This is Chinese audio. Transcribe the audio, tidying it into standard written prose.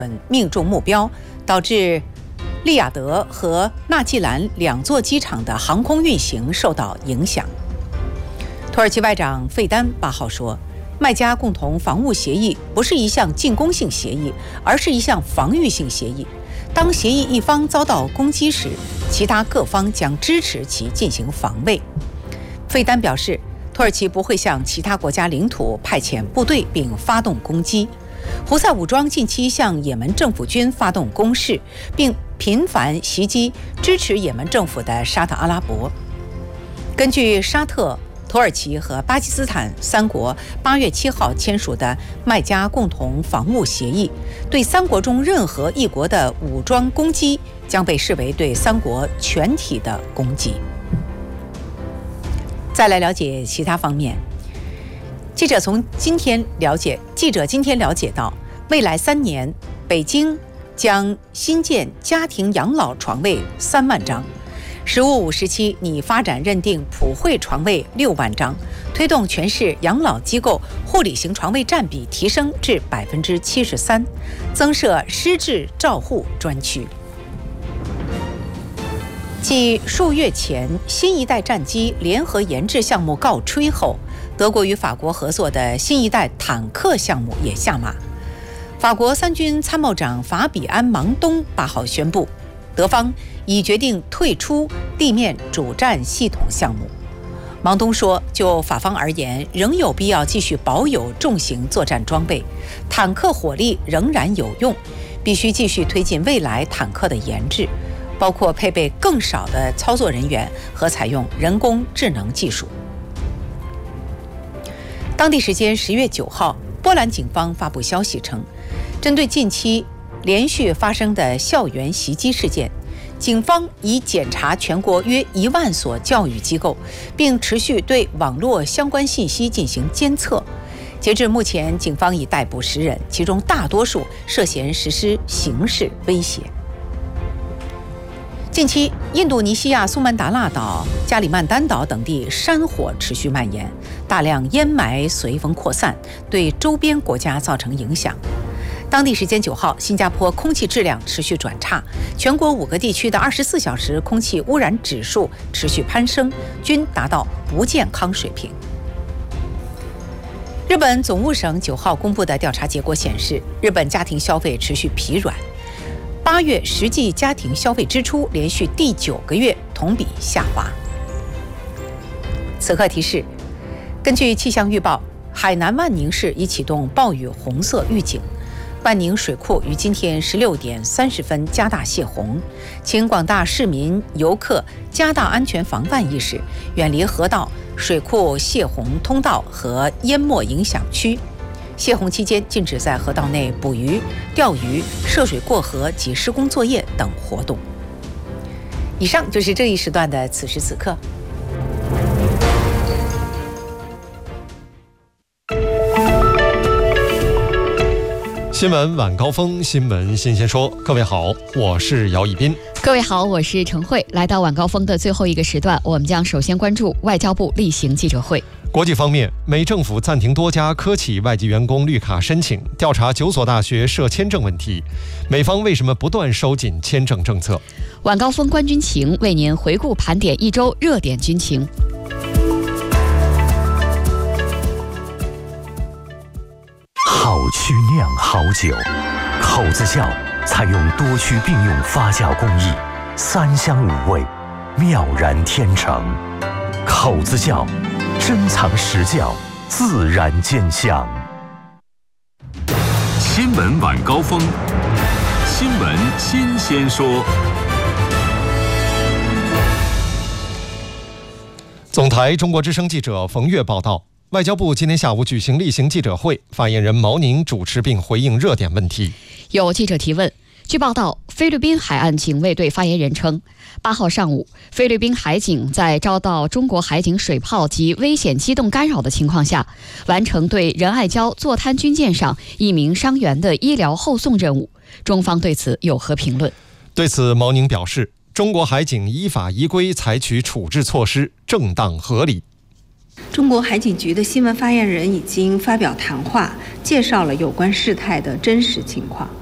命中目标，导致利雅得和纳季兰两座机场的航空运行受到影响。土耳其外长费丹8号说，麦加共同防务协议不是一项进攻性协议，而是一项防御性协议。当协议一方遭到攻击时，其他各方将支持其进行防卫。费丹表示，土耳其不会向其他国家领土派遣部队并发动攻击。胡塞武装近期向也门政府军发动攻势，并频繁袭击支持也门政府的沙特阿拉伯。根据沙特、土耳其和巴基斯坦三国8月7号签署的麦加共同防务协议，对三国中任何一国的武装攻击将被视为对三国全体的攻击。再来了解其他方面。记者今天了解到，未来3年，北京将新建家庭养老床位3万张，15-5时期拟发展认定普惠床位6万张，推动全市养老机构护理型床位占比提升至73%，增设失智照护专区。继数月前新一代战机联合研制项目告吹后，德国与法国合作的新一代坦克项目也下马。法国三军参谋长法比安·芒东8号宣布，德方已决定退出地面主战系统项目。芒东说，就法方而言，仍有必要继续保有重型作战装备，坦克火力仍然有用，必须继续推进未来坦克的研制，包括配备更少的操作人员和采用人工智能技术。当地时间10月9号，波兰警方发布消息称，针对近期连续发生的校园袭击事件，警方已检查全国约1万所教育机构，并持续对网络相关信息进行监测。截至目前，警方已逮捕10人，其中大多数涉嫌实施刑事威胁。近期，印度尼西亚苏门答腊岛、加里曼丹岛等地山火持续蔓延，大量烟霾随风扩散，对周边国家造成影响。当地时间9号，新加坡空气质量持续转差，全国5个地区的24小时空气污染指数持续攀升，均达到不健康水平。日本总务省9号公布的调查结果显示，日本家庭消费持续疲软，8月实际家庭消费支出连续第9个月同比下滑。此刻提示，根据气象预报，海南万宁市已启动暴雨红色预警，万宁水库于今天16点30分加大泄洪，请广大市民游客加大安全防范意识，远离河道、水库泄洪通道和淹没影响区。泄洪期间禁止在河道内捕鱼、钓鱼、涉水过河及施工作业等活动。以上就是这一时段的此时此刻。 新闻晚高峰，新闻新鲜说。各位好，我是姚以斌。 各位好，我是陈慧。来到晚高峰的最后一个时段，我们将首先关注外交部例行记者会。 国际方面，美政府暂停多家科企外籍员工绿卡申请，调查9所大学设签证问题。美方为什么不断收紧签证政策？ 晚高峰观军情，为您回顾盘点一周热点军情。 好曲酿好酒，口子窖采用多区并用发酵工艺，3香5味，妙然天成。口子窖珍藏实窖，自然见香。 新闻晚高峰，新闻新鲜说。 总台中国之声记者冯月报道，外交部今天下午举行例行记者会，发言人毛宁主持并回应热点问题。 有记者提问，据报道，菲律宾海岸警卫队发言人称，8号上午，菲律宾海警在遭到中国海警水炮及危险机动干扰的情况下，完成对仁爱礁坐滩军舰上1名伤员的医疗后送任务。中方对此有何评论？ 对此，毛宁表示，中国海警依法依规采取处置措施，正当合理。 中国海警局的新闻发言人已经发表谈话，介绍了有关事态的真实情况。